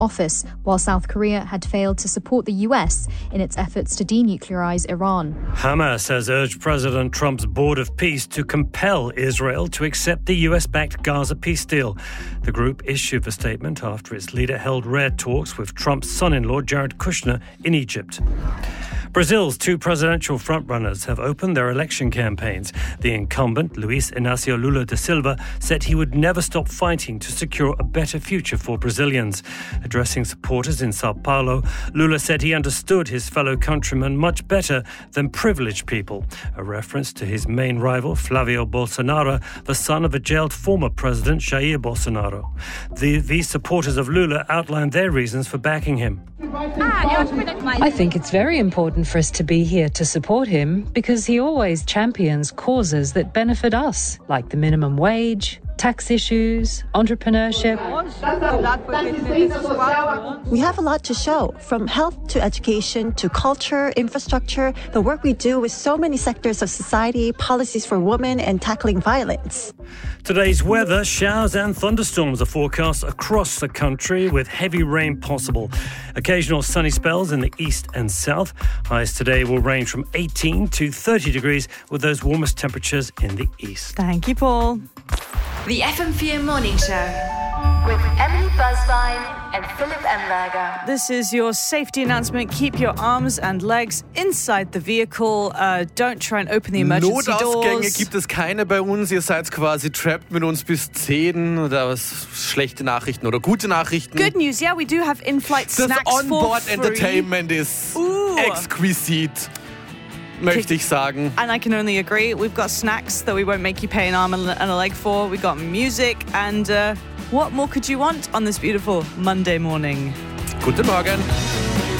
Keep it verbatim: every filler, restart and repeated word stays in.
office, while South Korea had failed to support the U S in its efforts to denuclearize Iran. Hamas has urged President Trump's Board of Peace to compel Israel to accept the U S-backed Gaza peace deal. The group issued a statement after its leader held rare talks with Trump's son-in-law Jared Kushner in Egypt. Brazil's two presidential frontrunners have opened their election campaigns. The incumbent, Luiz Inácio Lula da Silva, said he would never stop fighting to secure a better future for Brazilians. Addressing supporters in Sao Paulo, Lula said he understood his fellow countrymen much better than privileged people, a reference to his main rival, Flavio Bolsonaro, the son of a jailed former president, Jair Bolsonaro. The, these supporters of Lula outlined their reasons for backing him. I think it's very important for us to be here to support him because he always champions causes that benefit us, like the minimum wage, tax issues, entrepreneurship. We have a lot to show, from health to education to culture, infrastructure, the work we do with so many sectors of society, policies for women, and tackling violence. Today's weather, showers and thunderstorms are forecast across the country with heavy rain possible. Occasional sunny spells in the east and south. Highs today will range from eighteen to thirty degrees with those warmest temperatures in the east. Thank you, Paul. The F M four Morning Show with Emily Buzzvine and Philip Emberger. This is your safety announcement. Keep your arms and legs inside the vehicle. Uh, don't try and open the emergency Notausgänge doors. gibt es keine bei uns. Ihr seid quasi trapped mit uns bis zehn. Oder was? Schlechte Nachrichten oder gute Nachrichten? Good news, yeah, we do have in-flight Das snacks for Onboard free. Entertainment ist Ooh. exquisit, möchte ich sagen. And I can only agree. We've got snacks that we won't make you pay an arm and a leg for. We've got music. And uh, what more could you want on this beautiful Monday morning? Guten Morgen.